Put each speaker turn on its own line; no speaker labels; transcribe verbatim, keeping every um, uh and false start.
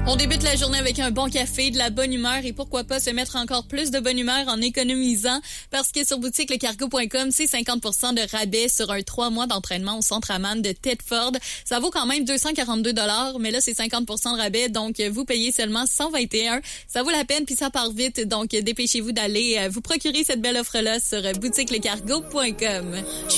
On débute la journée avec un bon café, de la bonne humeur et pourquoi pas se mettre encore plus de bonne humeur en économisant parce que sur boutique le cargo point com, c'est cinquante pour cent de rabais sur un trois mois d'entraînement au centre Amman de Thetford. Ça vaut quand même deux cent quarante-deux dollars, mais là, c'est cinquante pour cent de rabais, donc vous payez seulement cent vingt et un. Ça vaut la peine puis ça part vite, donc dépêchez-vous d'aller vous procurer cette belle offre-là sur boutique le cargo point com.